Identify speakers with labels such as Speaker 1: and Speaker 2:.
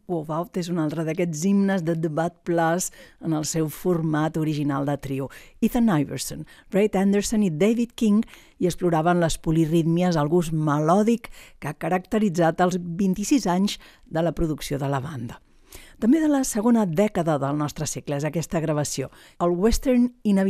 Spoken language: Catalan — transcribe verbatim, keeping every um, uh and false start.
Speaker 1: Wolf Out és un altre d'aquests himnes de The Bad Plus en el seu format original de trio. Ethan Iverson, Ray Anderson i David King hi exploraven les polirítmies, el gust melòdic que ha caracteritzat els vint-i-sis anys de la producció de la banda. També de la segona dècada del nostre segle és aquesta gravació, el western inevitable